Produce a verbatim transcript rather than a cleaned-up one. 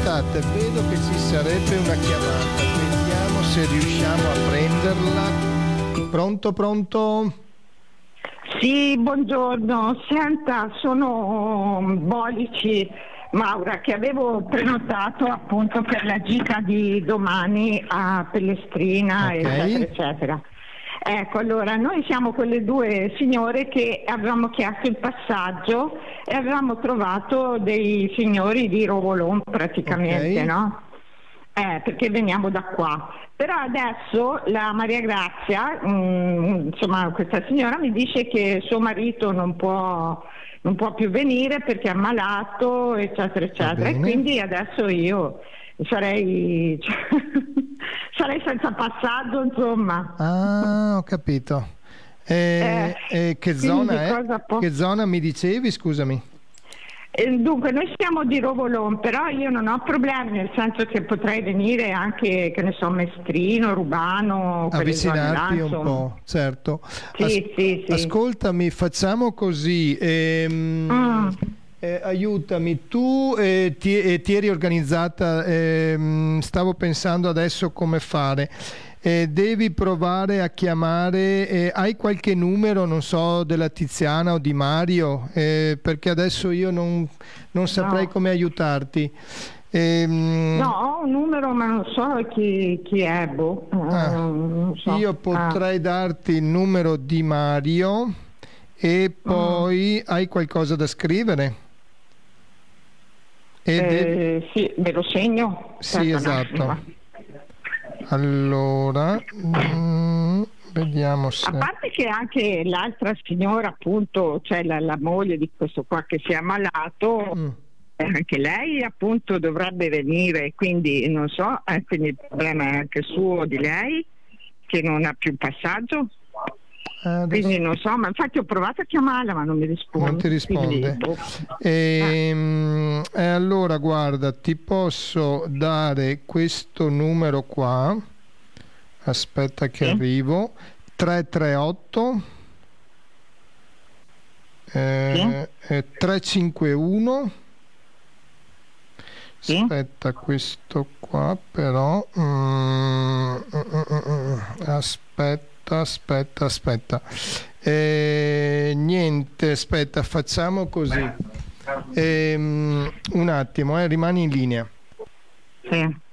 Aspettate, vedo che ci sarebbe una chiamata, vediamo se riusciamo a prenderla. Pronto, pronto? Sì, buongiorno. Senta, sono Bolici Maura, che avevo prenotato appunto per la gita di domani a Pellestrina, Ok. eccetera, eccetera. Ecco, allora, noi siamo quelle due signore che avevamo chiesto il passaggio e avevamo trovato dei signori di Rovolon praticamente, Ok. no? Eh, perché veniamo da qua. Però adesso la Maria Grazia, mh, insomma questa signora mi dice che suo marito non può, non può più venire perché è ammalato, eccetera, eccetera. E quindi adesso io sarei, cioè, sarei senza passaggio, insomma. Ah, ho capito. E, Eh, e che quindi zona è? cosa può- Che zona mi dicevi, scusami? Eh, Dunque, noi siamo di Rovolon, però io non ho problemi, nel senso che potrei venire anche, che ne so, Mestrino, Rubano, quelle zone là, Avvicinarti un insomma. po', certo. Sì, As- sì, sì. Ascoltami, facciamo così. ehm, Mm. eh, aiutami, tu eh, ti, eh, ti eri organizzata, ehm, stavo pensando adesso come fare. Eh, devi provare a chiamare, eh, hai qualche numero, non so, della Tiziana o di Mario? Eh, perché adesso io non, non saprei No. come aiutarti. Ehm, No, ho un numero ma non so chi, chi è, boh. Eh, ah, non so. io Ah. potrei darti il numero di Mario e poi hai qualcosa da scrivere? E devi- Eh, sì, me lo segno. Sì, Aspetta un esatto. attimo. Allora, mm, vediamo A se... parte che anche l'altra signora, appunto, cioè la, la moglie di questo qua che si è ammalato, Mm. eh, anche lei appunto dovrebbe venire, quindi non so, eh, quindi il problema è anche suo di lei, che non ha più passaggio. Eh, adesso Quindi non so, ma infatti ho provato a chiamarla ma non mi risponde. non ti risponde. Quindi, boh. Ehm, E, allora, guarda, ti posso dare questo numero qua. Aspetta che Sì. arrivo. tre tre otto eh, eh, tre cinque uno. Sì. Aspetta, questo qua però. mm, mm, mm, mm, aspetta, aspetta, aspetta. Eh, niente, aspetta, facciamo così. Ehm, un attimo, eh, rimani in linea. Sì.